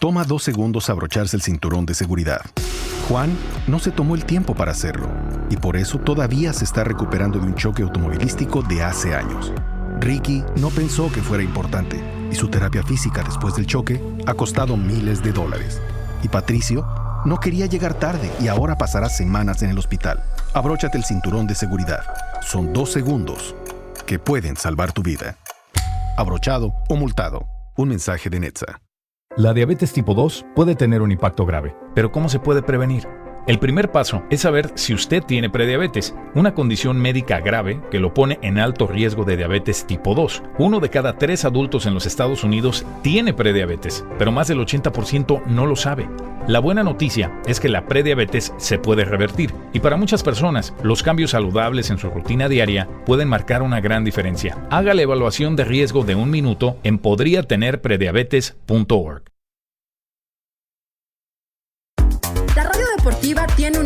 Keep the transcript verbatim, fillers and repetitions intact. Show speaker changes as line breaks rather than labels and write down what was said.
Toma dos segundos abrocharse el cinturón de seguridad. Juan no se tomó el tiempo para hacerlo y por eso todavía se está recuperando de un choque automovilístico de hace años. Ricky no pensó que fuera importante y su terapia física después del choque ha costado miles de dólares. Y Patricio no quería llegar tarde y ahora pasará semanas en el hospital. Abróchate el cinturón de seguridad. Son dos segundos que pueden salvar tu vida. Abrochado o multado. Un mensaje de Netza.
La diabetes tipo dos puede tener un impacto grave, pero ¿cómo se puede prevenir? El primer paso es saber si usted tiene prediabetes, una condición médica grave que lo pone en alto riesgo de diabetes tipo dos. Uno de cada tres adultos en los Estados Unidos tiene prediabetes, pero más del ochenta por ciento no lo sabe. La buena noticia es que la prediabetes se puede revertir y para muchas personas los cambios saludables en su rutina diaria pueden marcar una gran diferencia. Haga la evaluación de riesgo de un minuto en podría tener prediabetes punto org.
La radio deportiva tiene un